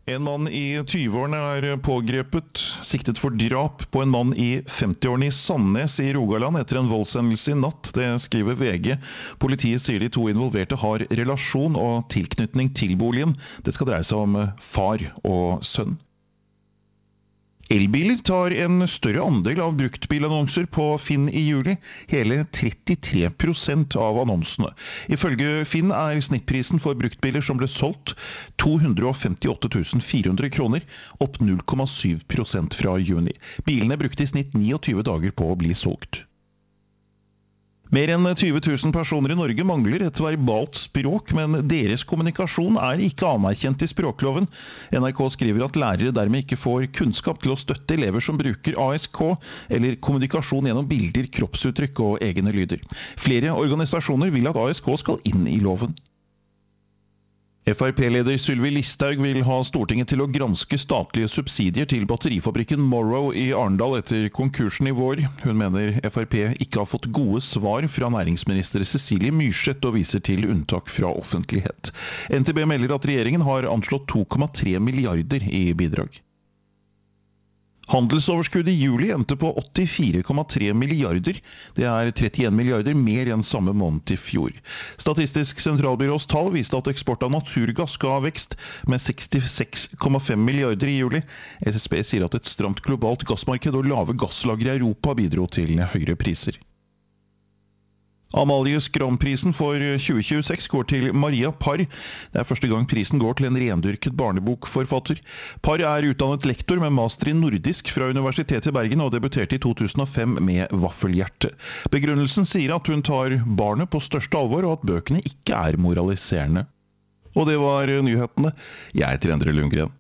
En mann i 20-årene er pågrepet, siktet for drap på en mann i 50-årene i Sandnes i Rogaland etter en voldshendelse i natt, det skriver VG. Politiet sier de to involverte har relasjon og tilknytning til boligen. Det skal dreie seg om far og sønn. Elbiler tar en større andel av bruktbilannonser på Finn i juli, hele 33% av annonsene. Ifølge Finn er snittprisen for bruktbiler som ble solgt 258 400 kroner, opp 0,7% fra juni. Bilene brukte i snitt 29 dager på å bli solgt. Mer enn 20 000 personer i Norge mangler et verbalt språk, men deres kommunikasjon er ikke anerkjent i språkloven. NRK skriver at lærere dermed ikke får kunnskap til å støtte elever som bruker ASK, eller kommunikasjon gjennom bilder, kroppsuttrykk og egne lyder. Flere organisasjoner vil at ASK skal inn i loven. FrP-leder Sylvi Listhaug vil ha Stortinget til å granske statlige subsidier til batterifabrikken Morrow i Arendal etter konkursen i vår. Hun mener Frp ikke har fått gode svar fra næringsminister Cecilie Myrseth og viser til unntak fra offentlighet. NTB melder at regjeringen har anslått 2,3 milliarder i bidrag. Handelsoverskuddet i juli endte på 84,3 milliarder. Det er 31 milliarder mer enn samme måned i fjor. Statistisk sentralbyrås tall viste at eksport av naturgass ga vekst med 66,5 milliarder i juli. SSB sier at et stramt globalt gassmarked og lave gasslagre i Europa bidro til høyere priser. Amalie Skram-prisen for 2026 går til Maria Parr. Det er første gang prisen går til en rendyrket barnebokforfatter. Parr er utdannet lektor med master i nordisk fra Universitetet i Bergen og debuterte i 2005 med Vaffelhjerte. Begrunnelsen sier at hun tar barnet på største alvor og at bøkene ikke er moraliserende. Og det var nyhetene. Jeg heter Endre Lundgren.